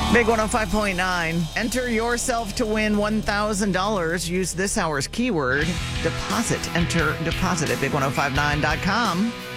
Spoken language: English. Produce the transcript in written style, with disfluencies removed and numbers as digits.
Big 105.9. Enter yourself to win $1,000. Use this hour's keyword, deposit. Enter deposit at big1059.com.